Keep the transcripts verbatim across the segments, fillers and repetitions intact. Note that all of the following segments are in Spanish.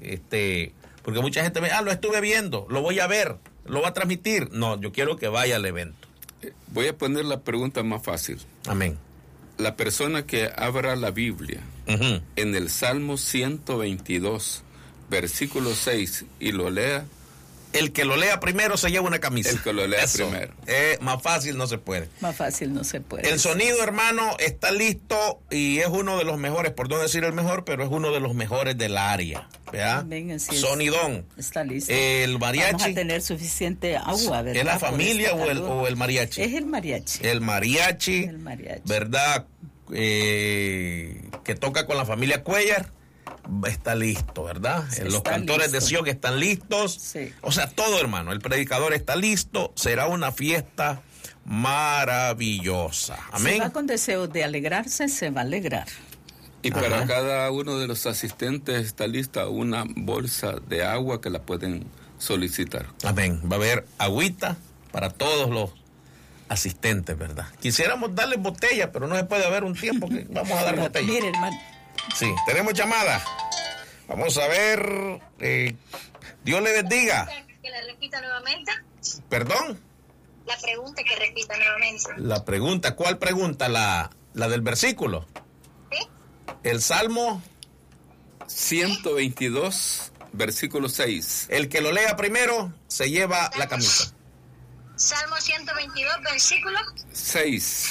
este, porque mucha gente me, ah, lo estuve viendo, lo voy a ver, lo va a transmitir. No, yo quiero que vaya al evento. Voy a poner la pregunta más fácil. Amén. La persona que abra la Biblia uh-huh. en el Salmo ciento veintidós, versículo seis, y lo lea. El que lo lea primero se lleva una camisa. El que lo lea Eso. primero. Eh, más fácil no se puede. Más fácil no se puede. El sonido, hermano, está listo y es uno de los mejores, por no decir el mejor, pero es uno de los mejores del área. ¿Verdad? Venga, sí, Sonidón. Está listo. El mariachi. Vamos a tener suficiente agua, ¿verdad? ¿Es la familia o el, o el mariachi? Es el mariachi. El mariachi. El mariachi. ¿Verdad? Eh, que toca con la familia Cuellar. Está listo, ¿verdad? Sí, los cantores listo. de Sion están listos. Sí. O sea, todo, hermano. El predicador está listo. Será una fiesta maravillosa. Amén. Si va con deseo de alegrarse, se va a alegrar. Y Ajá. para cada uno de los asistentes está lista una bolsa de agua que la pueden solicitar. Amén. Va a haber agüita para todos los asistentes, ¿verdad? Quisiéramos darles botella, pero no se puede haber un tiempo que vamos a dar botella. Mire, hermano. Sí, tenemos llamada. Vamos a ver. Eh, Dios le bendiga. Que le repita nuevamente. ¿Perdón? La pregunta que repita nuevamente. La pregunta, ¿cuál pregunta? La, la del versículo. ¿Sí? El Salmo ciento veintidós, versículo seis. El que lo lea primero se lleva Salmo, la camisa. Salmo ciento veintidós, versículo seis.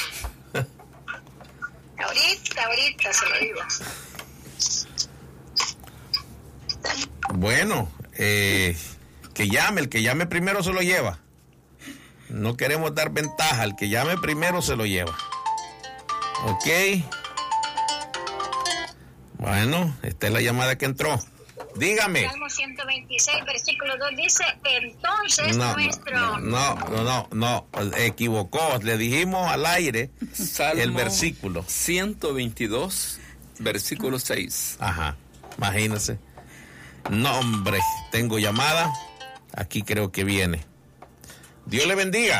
Ahorita, ahorita se lo digo. Bueno, eh, que llame, el que llame primero se lo lleva. No queremos dar ventaja, el que llame primero se lo lleva. Ok. Bueno, esta es la llamada que entró. Dígame. Salmo ciento veintiséis, versículo dos dice, entonces no, nuestro... No, no, no, no, no, equivocó. Le dijimos al aire Salmo el versículo. ciento veintidós, versículo seis. Ajá, imagínense. No, hombre, tengo llamada. Aquí creo que viene. Dios le bendiga.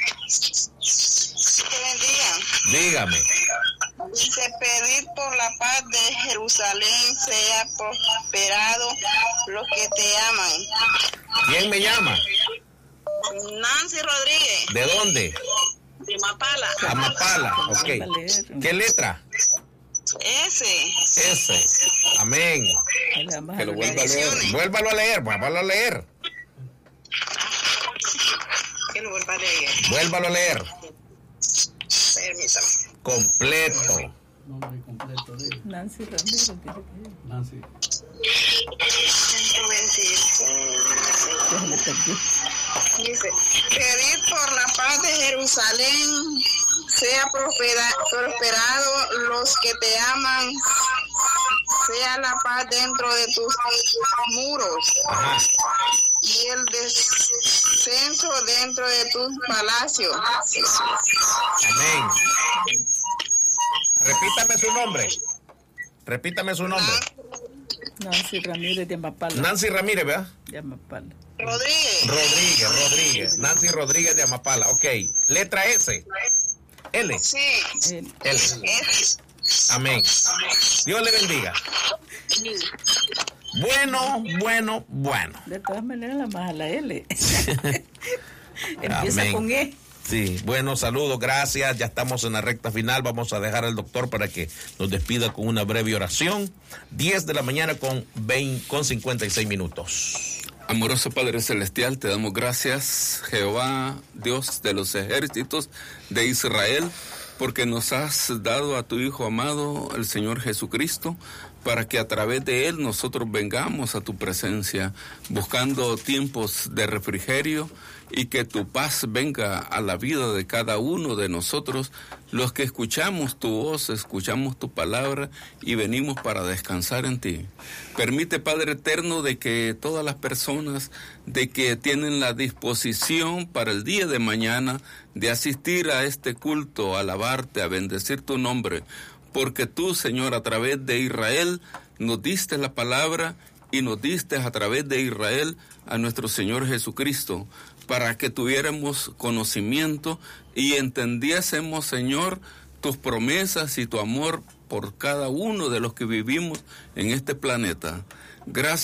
Que bendiga. Dígame. Dice, pedir por la paz de Jerusalén sea prosperado los que te aman. ¿Quién me llama? Nancy Rodríguez. ¿De dónde? De Mapala. Amapala, ok. ¿Qué letra? Ese. Ese. Amén. Que lo vuelva a leer. Vuélvalo a leer, vuélvalo a leer. Que lo vuelva a leer. Vuélvalo a leer. Permítame. Completo. Nombre completo de Nancy Ramírez. Nancy. ciento veintisiete. Dice, pedir por la paz de Jerusalén sea prospera, prosperado los que te aman, sea la paz dentro de tus muros. Ajá. Y el descenso dentro de tus palacios. Amén. Repítame su nombre. Repítame su nombre. Nancy Ramírez de Amapala. Nancy Ramírez, ¿verdad? De Amapala. Rodríguez. Rodríguez, Rodríguez. Nancy Rodríguez de Amapala. Ok. Letra S. L. Sí. El, L. Es. Amén. Dios le bendiga. Bueno, bueno, bueno. de todas maneras, la más a la L. Empieza Amén. con E. Sí, bueno, saludos, gracias. Ya estamos en la recta final. Vamos a dejar al doctor para que nos despida con una breve oración. diez de la mañana con, veinte, con cincuenta y seis minutos. Amoroso Padre Celestial, te damos gracias, Jehová, Dios de los ejércitos de Israel, porque nos has dado a tu Hijo amado, el Señor Jesucristo, para que a través de Él nosotros vengamos a tu presencia, buscando tiempos de refrigerio y que tu paz venga a la vida de cada uno de nosotros, los que escuchamos tu voz, escuchamos tu palabra y venimos para descansar en ti. Permite, Padre eterno, de que todas las personas de que tienen la disposición para el día de mañana de asistir a este culto, a alabarte, a bendecir tu nombre, porque tú, Señor, a través de Israel nos diste la palabra y nos diste a través de Israel a nuestro Señor Jesucristo, para que tuviéramos conocimiento y entendiésemos, Señor, tus promesas y tu amor por cada uno de los que vivimos en este planeta. Gracias.